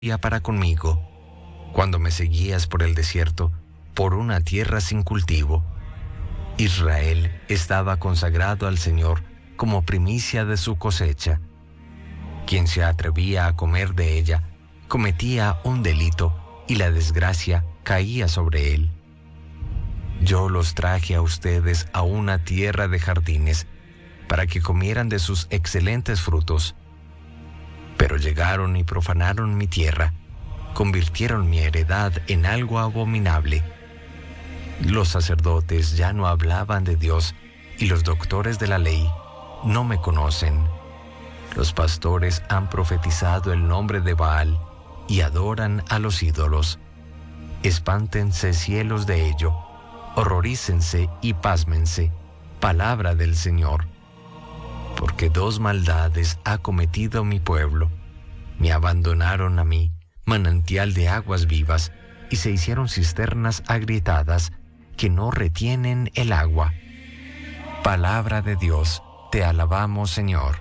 para conmigo, cuando me seguías por el desierto, por una tierra sin cultivo. Israel estaba consagrado al Señor como primicia de su cosecha. Quien se atrevía a comer de ella cometía un delito y la desgracia caía sobre él. Yo los traje a ustedes a una tierra de jardines para que comieran de sus excelentes frutos. Pero llegaron y profanaron mi tierra, convirtieron mi heredad en algo abominable. Los sacerdotes ya no hablaban de Dios y los doctores de la ley no me conocen. Los pastores han profetizado el nombre de Baal y adoran a los ídolos. Espántense cielos de ello, horrorícense y pásmense, palabra del Señor. Porque dos maldades ha cometido mi pueblo. Me abandonaron a mí, manantial de aguas vivas, y se hicieron cisternas agrietadas que no retienen el agua. Palabra de Dios, te alabamos, Señor.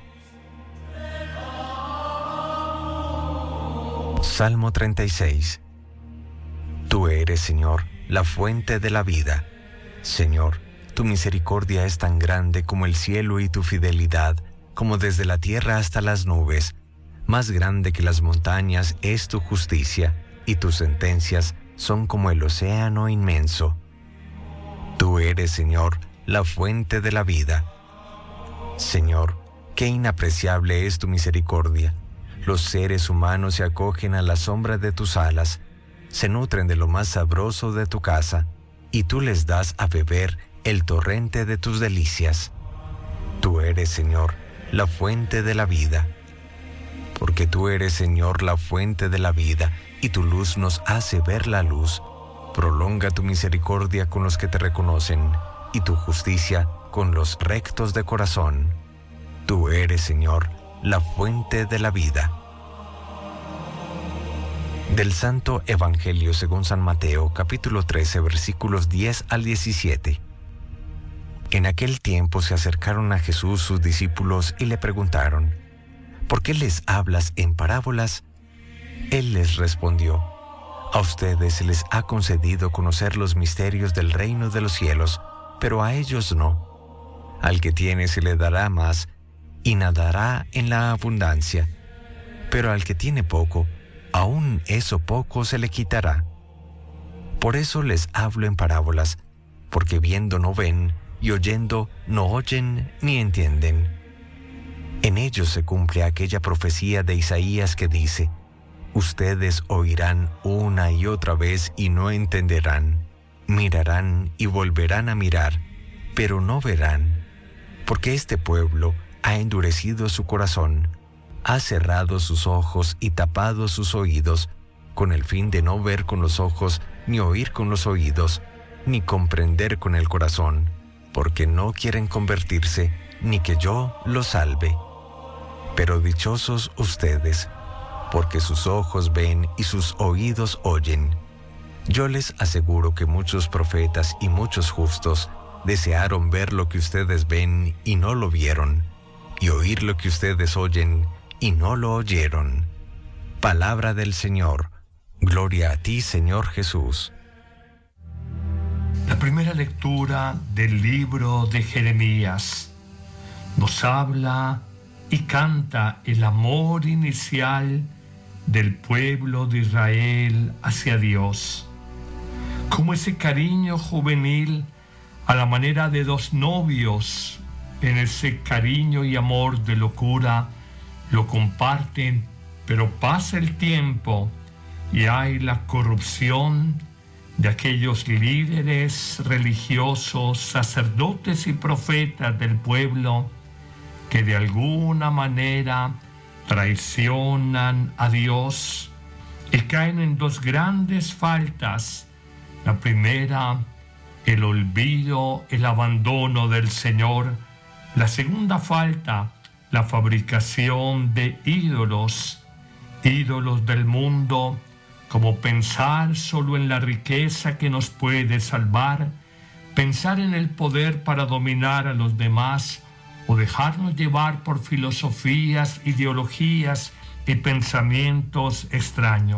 Salmo 36. Tú eres, Señor, la fuente de la vida. Señor, tu misericordia es tan grande como el cielo y tu fidelidad, como desde la tierra hasta las nubes. Más grande que las montañas es tu justicia, y tus sentencias son como el océano inmenso. Tú eres, Señor, la fuente de la vida. Señor, qué inapreciable es tu misericordia. Los seres humanos se acogen a la sombra de tus alas, se nutren de lo más sabroso de tu casa, y tú les das a beber el torrente de tus delicias. Tú eres, Señor, la fuente de la vida. Porque tú eres, Señor, la fuente de la vida, y tu luz nos hace ver la luz. Prolonga tu misericordia con los que te reconocen, y tu justicia con los rectos de corazón. Tú eres, Señor, la fuente de la vida. Del Santo Evangelio según San Mateo, capítulo 13, versículos 10 al 17. En aquel tiempo se acercaron a Jesús sus discípulos y le preguntaron: ¿por qué les hablas en parábolas? Él les respondió: a ustedes se les ha concedido conocer los misterios del reino de los cielos, pero a ellos no. Al que tiene se le dará más y nadará en la abundancia, pero al que tiene poco, aún eso poco se le quitará. Por eso les hablo en parábolas, porque viendo no ven, y oyendo no oyen ni entienden. En ellos se cumple aquella profecía de Isaías que dice: ustedes oirán una y otra vez y no entenderán, mirarán y volverán a mirar, pero no verán, porque este pueblo ha endurecido su corazón, ha cerrado sus ojos y tapado sus oídos, con el fin de no ver con los ojos, ni oír con los oídos, ni comprender con el corazón, porque no quieren convertirse, ni que yo los salve. Pero dichosos ustedes, porque sus ojos ven y sus oídos oyen. Yo les aseguro que muchos profetas y muchos justos desearon ver lo que ustedes ven y no lo vieron, y oír lo que ustedes oyen y no lo oyeron. Palabra del Señor. Gloria a ti, Señor Jesús. La primera lectura del libro de Jeremías nos habla y canta el amor inicial del pueblo de Israel hacia Dios, como ese cariño juvenil a la manera de dos novios. En ese cariño y amor de locura lo comparten, pero pasa el tiempo y hay la corrupción de aquellos líderes religiosos, sacerdotes y profetas del pueblo que de alguna manera traicionan a Dios y caen en dos grandes faltas. La primera, el olvido, el abandono del Señor. La segunda falta, la fabricación de ídolos del mundo, como pensar solo en la riqueza que nos puede salvar, pensar en el poder para dominar a los demás, o dejarnos llevar por filosofías, ideologías y pensamientos extraños.